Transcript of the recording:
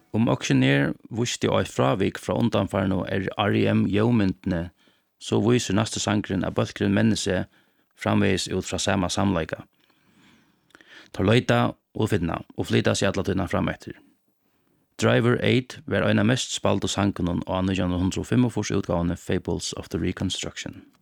auktionær viste og et fravik fra undanfarne R.E.M. Jómyndene, så viser neste sangren at bøltgren menneske framveis ut fra samme samleika. Tar løyta og finna, og flytta seg alla tøyna fram etter. Driver 8 var en av mest spalte sangen av 1945 utgavene Fables of the Reconstruction.